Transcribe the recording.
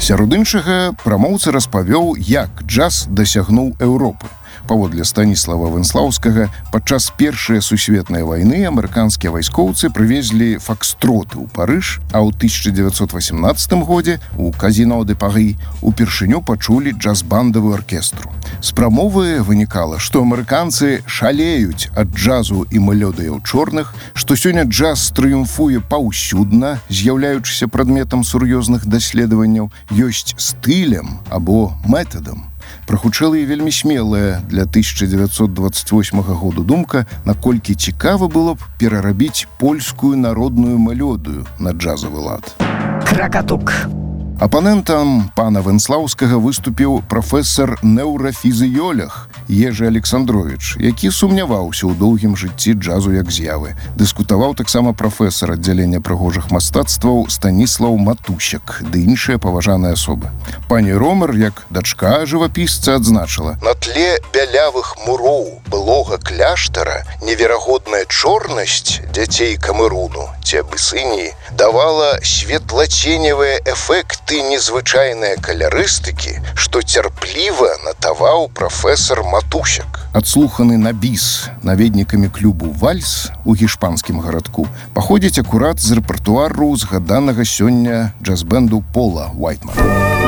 Сярод іншага, прамоўца распавёў, як джаз дасягнуў Еўропы. Паводле Станіслава Венслаўскага, падчас Першай сусветнай вайны амерыканскія вайскоўцы прывезлі факстроты ў Парыж, а ў 1918 годзе у Казино де Парі упершыню пачулі джаз-бандавую аркестру. З прамовы вынікала, што амерыканцы шалеюць ад джазу і мелодыяў чорных, што сёння джаз трыумфуе паўсюдна, з'яўляючыся прадметам сур'ёзных даследаванняў, ёсць стылем або метадам. Прагучала і вельмі смелая для 1928 году думка, наколькі цікава было б перарабіць польскую народную мелодыю на джазавы лад. Кракатук. Апанентам пана Венслаўскага выступіў прафесар неўрафізіёлог Ежы Александрович, які сумняваўся ў доўгім жыцці джазу як з'явы. Дыскутаваў таксама прафесар аддзялення прыгожых мастацтваў Станіслаў Матусяк ды іншыя паважаныя асобы. Пані Ромер, як дачка жывапісца, адзначыла: «На тле бялявых муроў былога кляштара неверагодная чорнасць дзяцей Камеруну ці Абысініі давала светлаценевыя эфекты незвычайныя калярыстыкі, што цярпліва натаваў прафесар Матусяк». Адслуханы на біс наведнікамі клубу «Вальс» у гішпанскім гарадку паходзіць акурат з рэпертуару згаданага сёння джаз-бэнду Пола Уайтмана.